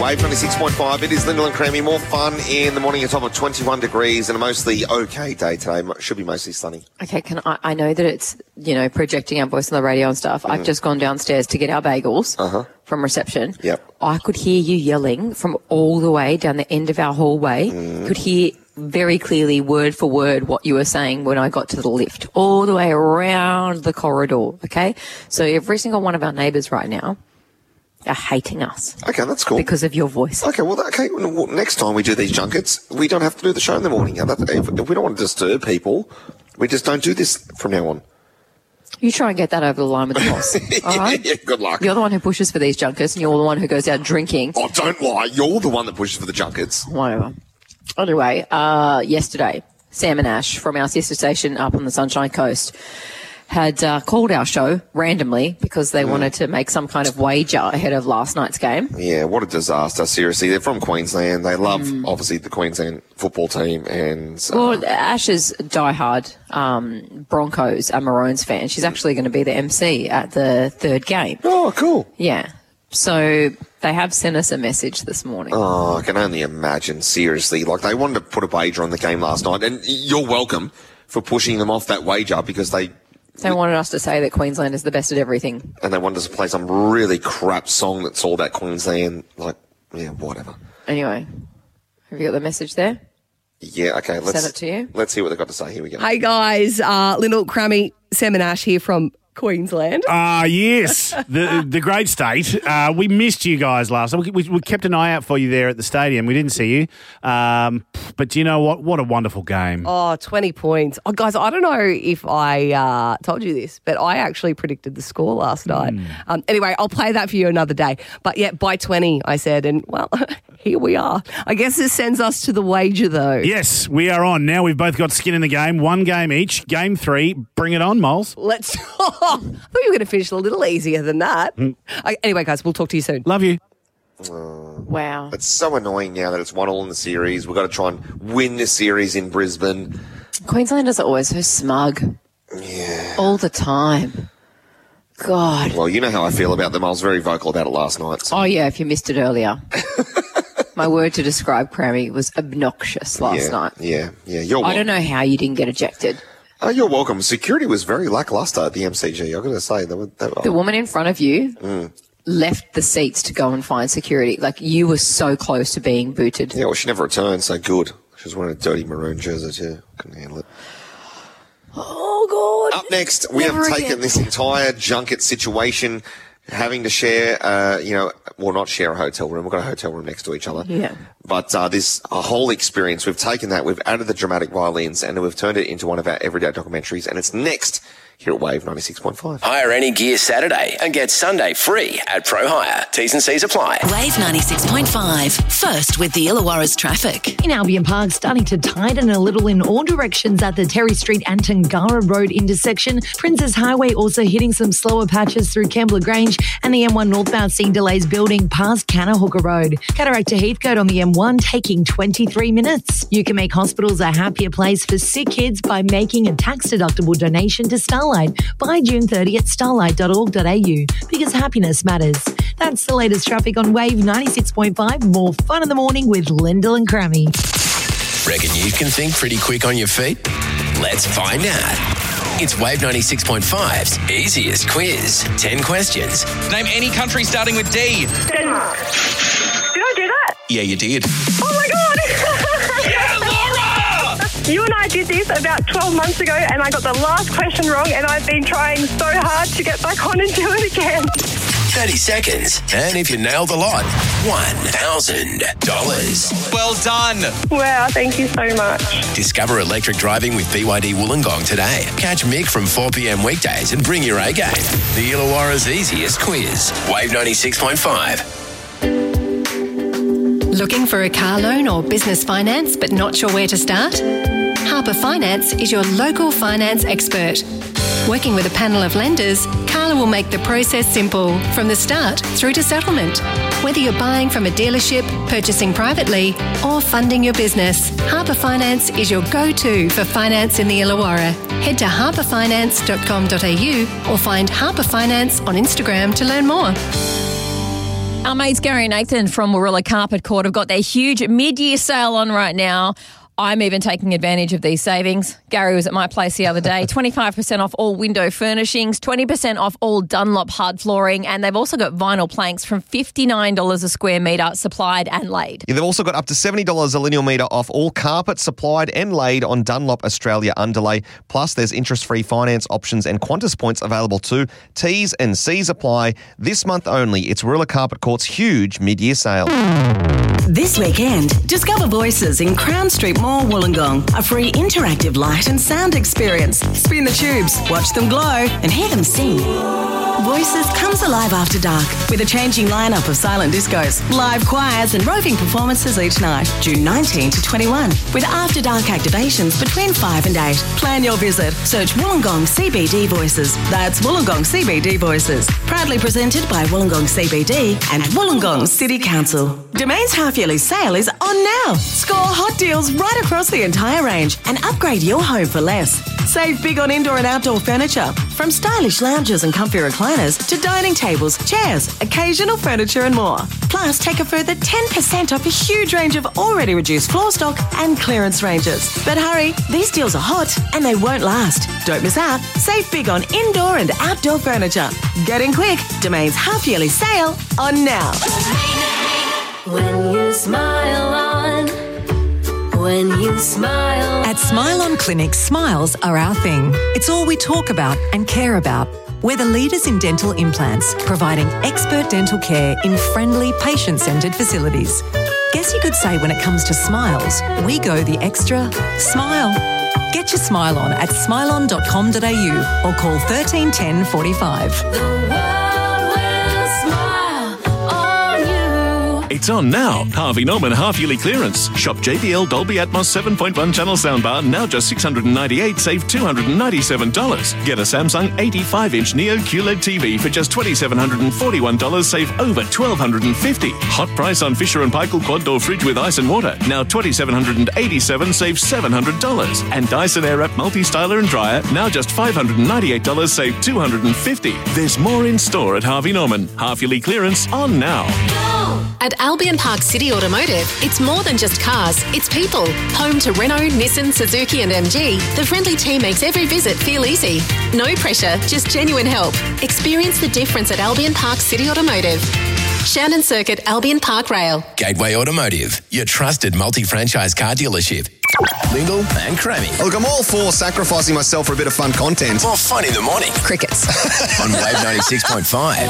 Wave 96.5. It is Lyndall and Creamy. More fun in the morning. A top of 21 degrees and a mostly okay day today. Should be mostly sunny. Okay, I know that it's, projecting our voice on the radio and stuff. I've just gone downstairs to get our bagels from reception. Yep. I could hear you yelling from all the way down the end of our hallway. Could hear very clearly, word for word, what you were saying when I got to the lift, all the way around the corridor, okay? So every single one of our neighbours right now are hating us. Okay, that's cool. Because of your voice. Okay, well, next time we do these junkets, we don't have to do the show in the morning. If we don't want to disturb people, we just don't do this from now on. You try and get that over the line with the boss. All right? Yeah, good luck. You're the one who pushes for these junkets and you're the one who goes out drinking. Oh, don't lie. You're the one that pushes for the junkets. Whatever. Anyway, yesterday, Sam and Ash from our sister station up on the Sunshine Coast had called our show randomly because they wanted to make some kind of wager ahead of last night's game. Yeah, what a disaster. Seriously, they're from Queensland. They love, obviously, the Queensland football team. And well, Ash is diehard Broncos and Maroons fan. She's actually going to be the MC at the third game. Oh, cool. Yeah. So they have sent us a message this morning. Oh, I can only imagine, seriously. Like, they wanted to put a wager on the game last night, and you're welcome for pushing them off that wager because they wanted us to say that Queensland is the best at everything. And they wanted us to play some really crap song that's all about Queensland. Like, yeah, whatever. Anyway, have you got the message there? Yeah, okay. Send it to you. Let's hear what they've got to say. Here we go. Hey, guys. Lyndall, Crammy, Sam and Ash here from Queensland. Yes, the great state. We missed you guys last night. We kept an eye out for you there at the stadium. We didn't see you. But do you know what? What a wonderful game. Oh, 20 points. Oh, guys, I don't know if I told you this, but I actually predicted the score last night. Anyway, I'll play that for you another day. But yeah, by 20, I said, and well, here we are. I guess this sends us to the wager, though. Yes, we are on. Now we've both got skin in the game. One game each. Game 3. Bring it on, Moles. Let's... I thought you were going to finish a little easier than that. Anyway, guys, we'll talk to you soon. Love you. Wow. It's so annoying now that it's 1-1 in the series. We've got to try and win this series in Brisbane. Queenslanders are always so smug. Yeah. All the time. God. Well, you know how I feel about them. I was very vocal about it last night. So. Oh, yeah, if you missed it earlier. My word to describe Crammy was obnoxious last night. Yeah. You're welcome. I don't know how you didn't get ejected. Oh, you're welcome. Security was very lacklustre at the MCG, I've got to say. The woman in front of you left the seats to go and find security. Like, you were so close to being booted. Yeah, well, she never returned, so good. She was wearing a dirty maroon jersey, too. Couldn't handle it. Oh, God. Up next, we have taken this entire junket situation, having to share, not share a hotel room. We've got a hotel room next to each other. Yeah. But this whole experience, we've taken that, we've added the dramatic violins, and we've turned it into one of our everyday documentaries, and it's next here at Wave 96.5. Hire any gear Saturday and get Sunday free at Pro Hire. T's and C's apply. Wave 96.5. First with the Illawarra's traffic. In Albion Park, starting to tighten a little in all directions at the Terry Street and Tangara Road intersection. Princess Highway also hitting some slower patches through Kembla Grange, and the M1 northbound seeing delays building past Canahooker Road. Cataract to Heathcote on the M1 taking 23 minutes. You can make hospitals a happier place for sick kids by making a tax-deductible donation to Starlight by June 30 at starlight.org.au, because happiness matters. That's the latest traffic on Wave 96.5. More fun in the morning with Lyndall and Crammy. Reckon you can think pretty quick on your feet? Let's find out. It's Wave 96.5's easiest quiz. 10 questions. Name any country starting with D. Denmark. Did I do that? Yeah, you did. Oh, my God. Yeah, Laura! You and I did this about 12 months ago, and I got the last question wrong, and I've been trying so hard to get back on and do it again. 30 seconds. And if you nail the lot, $1,000. Well done. Wow, thank you so much. Discover electric driving with BYD Wollongong today. Catch Mick from 4 p.m. weekdays and bring your A game. The Illawarra's easiest quiz. Wave 96.5. Looking for a car loan or business finance but not sure where to start? Harper Finance is your local finance expert. Working with a panel of lenders, Carla will make the process simple from the start through to settlement. Whether you're buying from a dealership, purchasing privately, or funding your business, Harper Finance is your go-to for finance in the Illawarra. Head to harperfinance.com.au or find Harper Finance on Instagram to learn more. Our mates Gary and Nathan from Warilla Carpet Court have got their huge mid-year sale on right now. I'm even taking advantage of these savings. Gary was at my place the other day. 25% off all window furnishings, 20% off all Dunlop hard flooring, and they've also got vinyl planks from $59 a square metre supplied and laid. Yeah, they've also got up to $70 a lineal metre off all carpet supplied and laid on Dunlop Australia underlay. Plus, there's interest-free finance options and Qantas points available too. T's and C's apply. This month only, it's Warilla Carpet Court's huge mid-year sale. This weekend, discover Voices in Crown Street Mall, Wollongong. A free interactive light and sound experience. Spin the tubes, watch them glow, and hear them sing. Voices comes alive after dark with a changing lineup of silent discos, live choirs and roving performances each night, June 19 to 21, with after dark activations between 5 and 8. Plan your visit. Search Wollongong CBD Voices. That's Wollongong CBD Voices. Proudly presented by Wollongong CBD and Wollongong City Council. Domain's half-yearly sale is on now. Score hot deals right across the entire range and upgrade your home for less. Save big on indoor and outdoor furniture, from stylish lounges and comfy recliners to dining tables, chairs, occasional furniture and more. Plus, take a further 10% off a huge range of already reduced floor stock and clearance ranges. But hurry, these deals are hot and they won't last. Don't miss out. Save big on indoor and outdoor furniture. Get in quick. Domain's half-yearly sale on now. When you smile on, when you smile. At Smile On Clinic, smiles are our thing. It's all we talk about and care about. We're the leaders in dental implants, providing expert dental care in friendly, patient-centred facilities. Guess you could say when it comes to smiles, we go the extra smile. Get your smile on at smileon.com.au or call 1310 45. The world will smile on you. It's on now. Harvey Norman half-yearly clearance. Shop JBL Dolby Atmos 7.1 channel soundbar, now just $698, save $297. Get a Samsung 85-inch Neo QLED TV for just $2,741, save over $1,250. Hot price on Fisher & Paykel quad door fridge with ice and water, now $2,787, save $700. And Dyson Airwrap multi-styler and dryer, now just $598, save $250. There's more in store at Harvey Norman. Half-yearly clearance on now. At Albion Park City Automotive, it's more than just cars, it's people. Home to Renault, Nissan, Suzuki and MG, the friendly team makes every visit feel easy. No pressure, just genuine help. Experience the difference at Albion Park City Automotive. Shannon Circuit, Albion Park Rail. Gateway Automotive, your trusted multi-franchise car dealership. Lingle and Crammy. Look, I'm all for sacrificing myself for a bit of fun content. More fun in the morning. Crickets. On Wave 96.5.